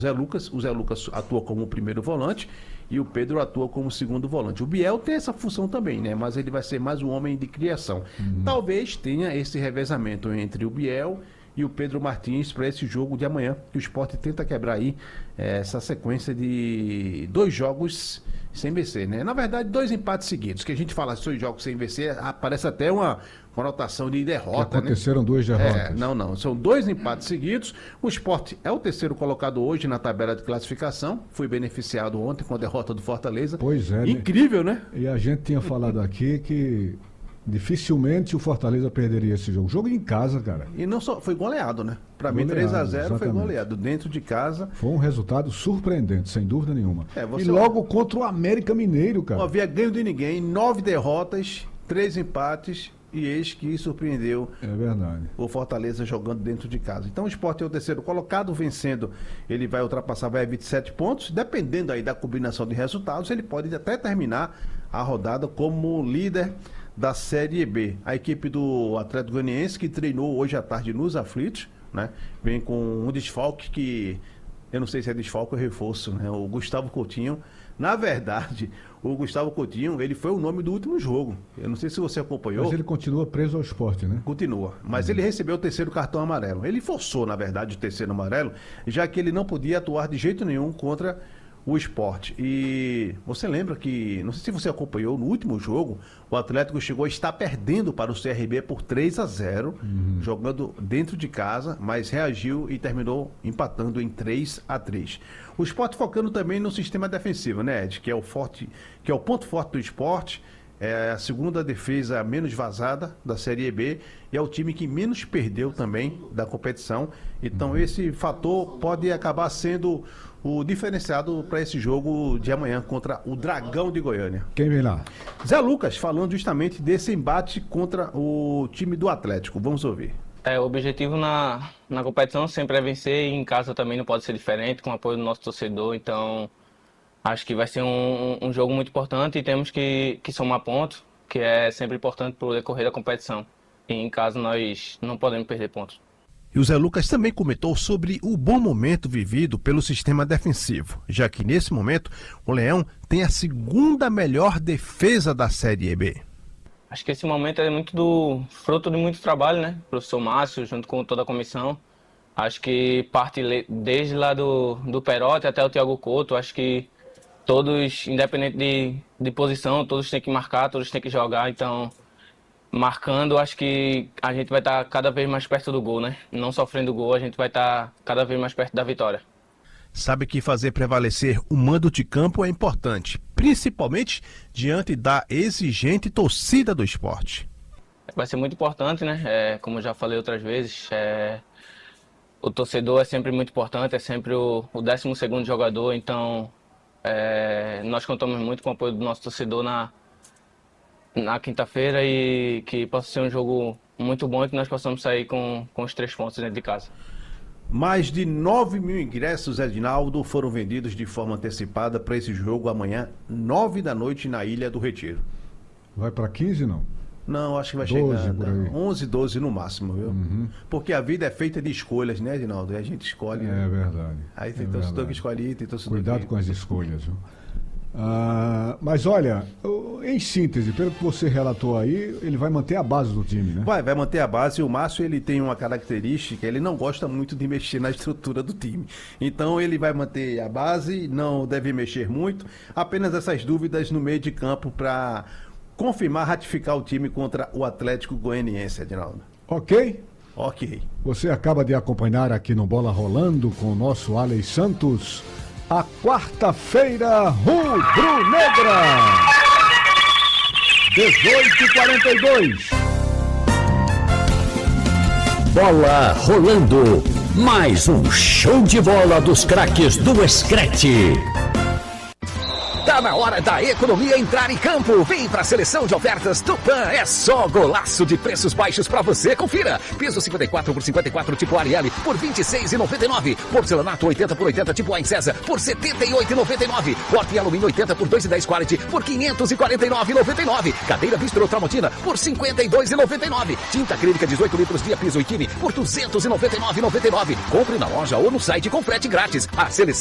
O Zé Lucas atua como primeiro volante e o Pedro atua como segundo volante. O Biel tem essa função também, né? Mas ele vai ser mais um homem de criação. Talvez tenha esse revezamento entre o Biel e o Pedro Martins para esse jogo de amanhã, que o Sport tenta quebrar aí essa sequência de 2 jogos sem vencer, né? Na verdade, 2 empates seguidos, que a gente fala 2 jogos sem vencer, parece até uma conotação de derrota, aconteceram 2 derrotas. Não, são 2 empates seguidos. O Sport é o terceiro colocado hoje na tabela de classificação, foi beneficiado ontem com a derrota do Fortaleza. Pois é. Incrível, né? E a gente tinha falado aqui que dificilmente o Fortaleza perderia esse jogo. Jogo em casa, cara. E não só, foi goleado, né? Pra mim, 3-0 foi goleado. Dentro de casa. Foi um resultado surpreendente, sem dúvida nenhuma. E logo contra o América Mineiro, cara. Não havia ganho de ninguém, 9 derrotas, 3 empates, e eis que surpreendeu o Fortaleza jogando dentro de casa. Então o Sport é o terceiro colocado, vencendo, ele vai ultrapassar, vai a 27 pontos. Dependendo aí da combinação de resultados, ele pode até terminar a rodada como líder da Série B. A equipe do Atlético Goianiense, que treinou hoje à tarde nos aflitos, né? Vem com um desfalque que, eu não sei se é desfalque ou reforço, né? O Gustavo Coutinho. Na verdade, o Gustavo Coutinho, ele foi o nome do último jogo. Eu não sei se você acompanhou. Mas ele continua preso ao Sport, né? Continua. Mas ele recebeu o terceiro cartão amarelo. Ele forçou, na verdade, o terceiro amarelo, já que ele não podia atuar de jeito nenhum contra o Sport. E você lembra que, não sei se você acompanhou, no último jogo, o Atlético chegou a estar perdendo para o CRB por 3-0, jogando dentro de casa, mas reagiu e terminou empatando em 3-3. O Sport focando também no sistema defensivo, né, Ed? Que é o ponto forte do Sport. É a segunda defesa menos vazada da Série B e é o time que menos perdeu também da competição. Então esse fator pode acabar sendo o diferenciado para esse jogo de amanhã contra o Dragão de Goiânia. Quem vem lá? Zé Lucas, falando justamente desse embate contra o time do Atlético. Vamos ouvir. O objetivo na competição sempre é vencer, e em casa também não pode ser diferente, com o apoio do nosso torcedor. Então acho que vai ser um jogo muito importante e temos que somar pontos, que é sempre importante para o decorrer da competição. E em casa nós não podemos perder pontos. E o Zé Lucas também comentou sobre o bom momento vivido pelo sistema defensivo, já que nesse momento o Leão tem a segunda melhor defesa da Série B. Acho que esse momento é muito fruto de muito trabalho, né? O professor Márcio, junto com toda a comissão. Acho que parte desde lá do Perotti até o Thiago Couto. Acho que todos, independente de posição, todos têm que marcar, todos têm que jogar. Então, marcando, acho que a gente vai estar cada vez mais perto do gol, né? Não sofrendo gol, a gente vai estar cada vez mais perto da vitória. Sabe que fazer prevalecer o mando de campo é importante, principalmente diante da exigente torcida do Sport. Vai ser muito importante, né? Como eu já falei outras vezes, o torcedor é sempre muito importante, é sempre o 12º jogador, então nós contamos muito com o apoio do nosso torcedor na quinta-feira e que possa ser um jogo muito bom e que nós possamos sair com os 3 pontos dentro de casa. Mais de 9 mil ingressos, Edinaldo, foram vendidos de forma antecipada para esse jogo amanhã, 9 da noite, na Ilha do Retiro. Vai para 15, não? Não, acho que vai 12, chegar 11, 12 no máximo, viu? Porque a vida é feita de escolhas, né, Edinaldo? E a gente escolhe. É verdade. Aí tem torcedor que escolhe, tem torcedor que... Cuidado com as escolhas, viu? Mas olha, em síntese, pelo que você relatou aí, ele vai manter a base do time, né? Vai manter a base. O Márcio, ele tem uma característica, ele não gosta muito de mexer na estrutura do time. Então ele vai manter a base, não deve mexer muito, apenas essas dúvidas no meio de campo para confirmar, ratificar o time contra o Atlético Goianiense, Edinaldo. Ok? Ok. Você acaba de acompanhar aqui no Bola Rolando com o nosso Alex Santos a quarta-feira rubro-negra, 18h42. Bola rolando, mais um show de bola dos craques do Screte. Tá na hora da economia entrar em campo. Vem pra seleção de ofertas Tupã. É só golaço de preços baixos pra você. Confira. Piso 54 por 54 tipo Ariel por R$ 26,99. Porcelanato 80 por 80 tipo Wine César por R$ 78,99. Porta em alumínio 80 por 2,10 quality por R$ 549,99. Cadeira Bistro Tramontina por R$ 52,99. Tinta acrílica 18 litros Via Piso e Kine por R$ 299,99. Compre na loja ou no site com frete grátis. A seleção